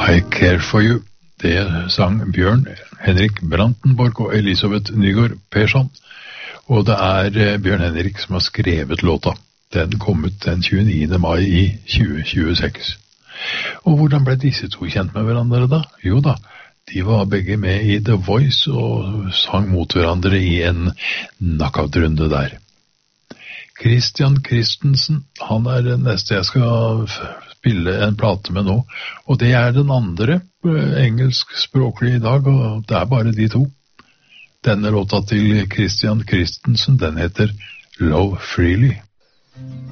I Care For You. Det sang Bjørn Henrik Brandenborg og Elisabeth Nygaard Persson. Og det Bjørn Henrik som har skrevet låta. Den kom ut den 29. mai i 2026. Og hvordan ble disse to kjent med hverandre da? Jo da, de var begge med i The Voice og sang mot hverandre i en knockout-runde der. Christian Christensen, han den neste jeg skal spille en plate med nå, og det den andre engelskspråklige i dag, og det bare de to. Denne låta til Christian Christensen, den heter Love Freely.